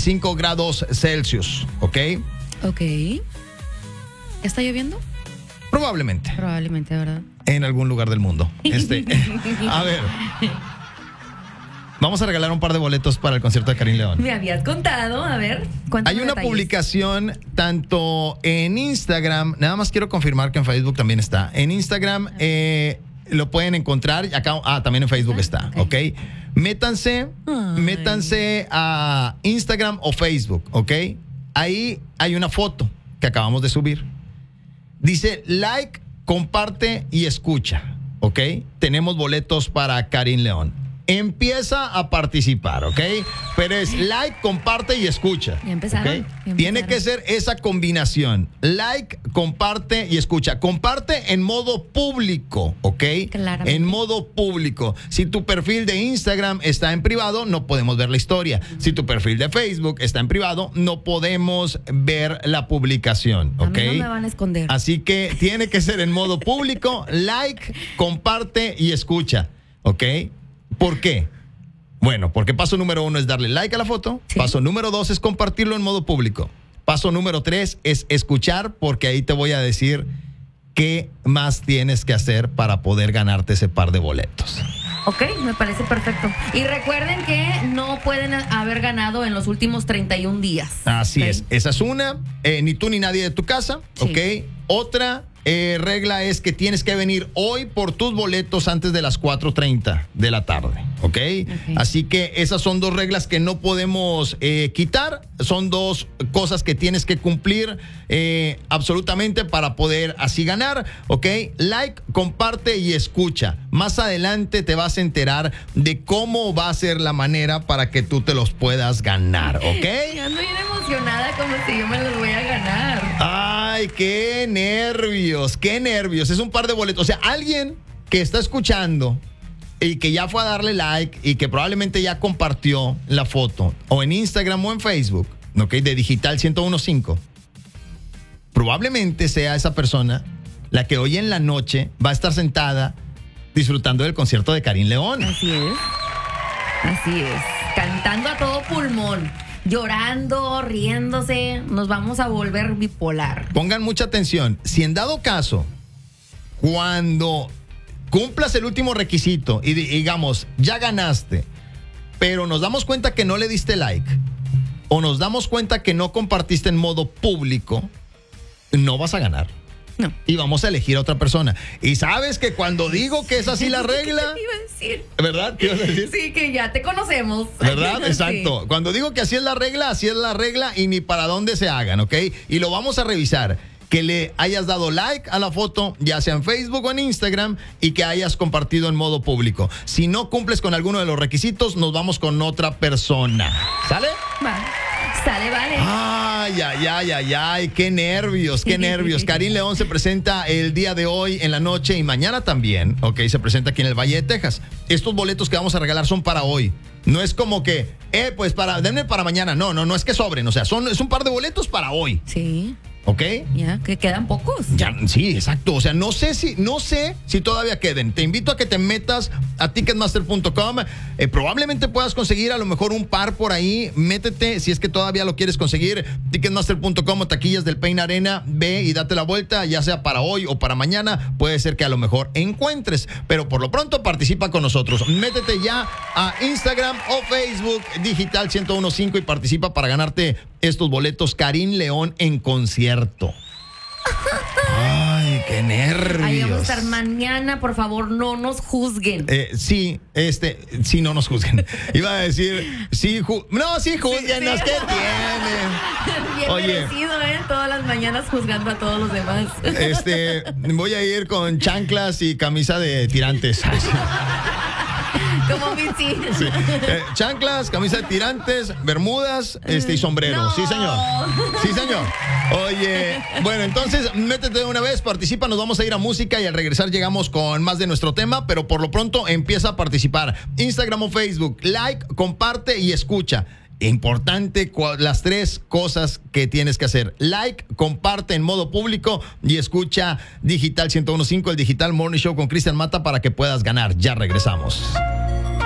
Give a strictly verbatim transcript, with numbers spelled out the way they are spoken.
cinco grados Celsius, ¿ok? Ok. ¿Está lloviendo? Probablemente. Probablemente, ¿verdad? En algún lugar del mundo. Este, a ver. Vamos a regalar un par de boletos para el concierto de Karin León. Me habías contado, a ver. Hay una detalles. Publicación tanto en Instagram, nada más quiero confirmar que en Facebook también está. En Instagram eh, lo pueden encontrar, acá, ah, también en Facebook está, ¿ok? okay. Métanse, Ay. métanse a Instagram o Facebook, ¿ok? Ahí hay una foto que acabamos de subir. Dice like, comparte y escucha, ¿ok? Tenemos boletos para Karin León. Empieza a participar, ¿ok? Pero es like, comparte y escucha. Ya empezaron, ¿okay? ya empezaron. Tiene que ser esa combinación. Like, comparte y escucha. Comparte en modo público, ¿ok? Claramente. En modo público. Si tu perfil de Instagram está en privado, no podemos ver la historia. Si tu perfil de Facebook está en privado, no podemos ver la publicación, ¿ok? A mí no me van a esconder. Así que tiene que ser en modo público. Like, comparte y escucha, ¿ok? ¿Por qué? Bueno, porque paso número uno es darle like a la foto. ¿Sí? Paso número dos es compartirlo en modo público. Paso número tres es escuchar, porque ahí te voy a decir qué más tienes que hacer para poder ganarte ese par de boletos. Ok, me parece perfecto. Y recuerden que no pueden haber ganado en los últimos treinta y un días. Así ¿okay? es. Esa es una. Eh, ni tú ni nadie de tu casa. Sí. Ok. Otra eh, regla es que tienes que venir hoy por tus boletos antes de las cuatro treinta de la tarde. ¿Okay? ¿ok? Así que esas son dos reglas que no podemos eh, quitar. Son dos cosas que tienes que cumplir eh, absolutamente para poder así ganar. ¿Ok? Like, comparte y escucha. Más adelante te vas a enterar de cómo va a ser la manera para que tú te los puedas ganar. ¿Ok? Ando bien emocionada como si yo me los voy a ganar. Ay, qué nervios, qué nervios. Es un par de boletos. O sea, alguien que está escuchando y que ya fue a darle like y que probablemente ya compartió la foto o en Instagram o en Facebook, ¿ok? De Digital ciento uno punto cinco. Probablemente sea esa persona la que hoy en la noche va a estar sentada disfrutando del concierto de Karin León. Así es. Así es. Cantando a todo pulmón. Llorando, riéndose, nos vamos a volver bipolar. Pongan mucha atención. Si en dado caso, cuando cumplas el último requisito y digamos, ya ganaste, pero nos damos cuenta que no le diste like o nos damos cuenta que no compartiste en modo público, no vas a ganar. No. Y vamos a elegir a otra persona. Y sabes que cuando digo que es así la regla, ¿qué te iba a decir? ¿Verdad? ¿Qué ibas a decir? Sí, que ya te conocemos. ¿Verdad? Exacto. Sí. Cuando digo que así es la regla, así es la regla y ni para dónde se hagan, ¿ok? Y lo vamos a revisar. Que le hayas dado like a la foto, ya sea en Facebook o en Instagram, y que hayas compartido en modo público. Si no cumples con alguno de los requisitos, nos vamos con otra persona. ¿Sale? Va. Sale, vale. Ay, ay, ay, ay, ay, qué nervios, qué nervios. Karin León se presenta el día de hoy en la noche y mañana también, ok, se presenta aquí en el Valle de Texas. Estos boletos que vamos a regalar son para hoy. No es como que, eh, pues para, denme para mañana. No, no, no es que sobren, o sea, son, es un par de boletos para hoy. Sí. ¿Ok? Ya, que quedan pocos. Ya, sí, exacto. O sea, no sé si, no sé si todavía queden. Te invito a que te metas a ticketmaster punto com. Eh, probablemente puedas conseguir a lo mejor un par por ahí. Métete, si es que todavía lo quieres conseguir. ticketmaster punto com o taquillas del Pain Arena. Ve y date la vuelta, ya sea para hoy o para mañana. Puede ser que a lo mejor encuentres. Pero por lo pronto participa con nosotros. Métete ya a Instagram o Facebook Digital ciento uno punto cinco y participa para ganarte estos boletos Karin León en concierto. Ay, qué nervios. Ahí vamos a estar mañana, por favor, no nos juzguen. Eh, sí, este, sí, no nos juzguen. Iba a decir, sí, ju- no, sí, juzguenos, sí, sí. ¿Qué tiene? Bien Oye, merecido, ¿eh? Todas las mañanas juzgando a todos los demás. Este, voy a ir con chanclas y camisa de tirantes. Como Mitzi. Sí. Eh, chanclas, camisa de tirantes, bermudas, este, y sombrero. No. Sí, señor. Sí, señor. Oye, bueno, entonces, métete de una vez, participa, nos vamos a ir a música y al regresar llegamos con más de nuestro tema, pero por lo pronto empieza a participar. Instagram o Facebook, like, comparte y escucha. Importante, las tres cosas que tienes que hacer. Like, comparte en modo público y escucha Digital ciento uno punto cinco, el Digital Morning Show con Cristian Mata para que puedas ganar. Ya regresamos.